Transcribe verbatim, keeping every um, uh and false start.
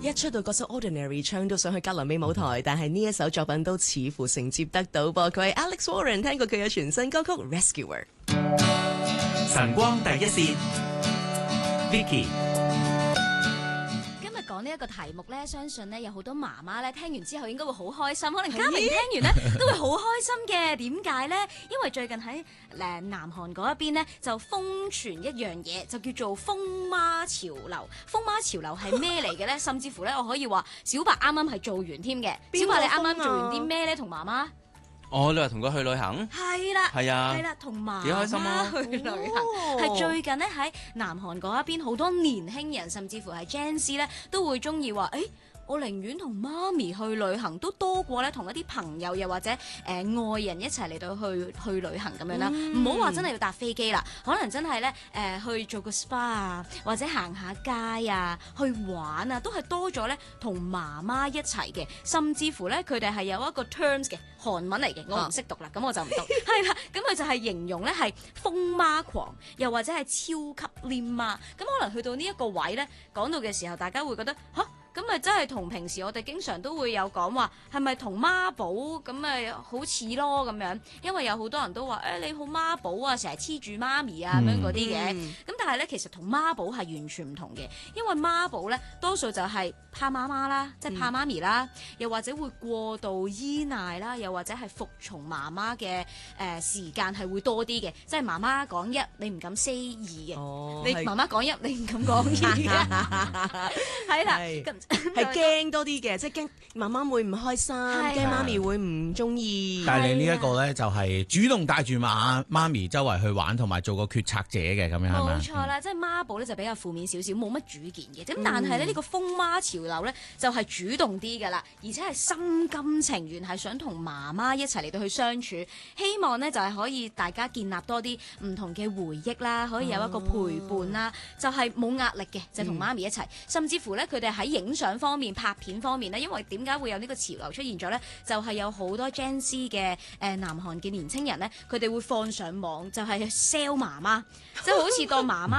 一出到嗰首 Ordinary 唱到上去格林美舞台，但係呢一首作品都似乎承接得到噃。佢係 Alex Warren， 聽過佢嘅全新歌曲 Rescuer。 晨光第一線 Vicky。 講呢一個題目咧，相信咧有好多媽媽咧聽完之後應該會好開心，可能家明聽完咧都會好開心嘅。點解咧？因為最近喺誒南韓嗰一邊咧就瘋傳一樣嘢，就叫做瘋媽潮流。瘋媽潮流係咩嚟嘅咧？甚至乎咧，我可以話小白啱啱係做完添嘅。小白你啱啱做完啲咩咧？同媽媽？ 哦，你話同佢去旅行？ 係啦， 係啊， 係啦，同媽幾開心啊媽去旅行。係、哦、最近咧喺南韓嗰一邊，好多年輕人甚至乎係 Gen Z 咧都會中意話，誒。我寧願同媽咪去旅行都多過咧同一啲朋友又或者誒、呃、愛人一齊嚟到去去旅行咁樣啦，唔好話真係要搭飛機啦，可能真係咧誒去做個 spa 啊，或者行下街啊，去玩啊，都係多咗咧同媽媽一齊嘅，甚至乎咧佢哋係有一個 terms 嘅韓文嚟嘅，我唔識讀啦，咁、啊、我就唔讀，係啦，咁佢就係形容咧係瘋媽狂，又或者係超級黏媽，咁可能去到呢一個位咧講到嘅時候，大家會覺得嚇。咁咪真係同平時我哋經常都會有講話，係咪同媽寶咁咪好似咯咁樣？因為有好多人都話誒、欸、你好媽寶啊，成日黐住媽咪啊咁樣嗰啲嘅。咁、嗯、但係咧，其實同媽寶係完全唔同嘅，因為媽寶咧多數就係怕媽媽啦，即係怕媽咪啦，嗯、又或者會過度依賴啦，又或者係服從媽媽嘅誒時間係會多啲嘅，即係媽媽講一你唔敢 say 二嘅，哦、你媽媽講一你唔敢講二嘅，係啦。 係驚多啲嘅，即係驚媽媽會唔開心，驚媽咪會唔中意。 但係你呢一個咧就係主動帶住媽媽咪周圍去玩，同埋做個決策者嘅咁樣係咪？ 冇錯啦，嗯、即係媽寶咧就比較負面少少，冇乜主見嘅。咁但係咧呢個瘋媽潮流咧就係主動啲㗎啦，而且係心甘情願係想同媽媽一齊嚟到去相處，希望咧就係可以大家建立多啲唔同嘅回憶啦，可以有一個陪伴啦，哦、就係冇壓力嘅，就同、是、媽咪一齊，嗯、甚至乎咧佢哋喺影相方面、拍片方面咧，因為點解會有呢個潮流出現咗咧？就係、是、有好多 Gen Z 嘅誒南韓嘅年青人咧，佢哋會放上網，就係 sell 媽媽，即係好似當媽媽。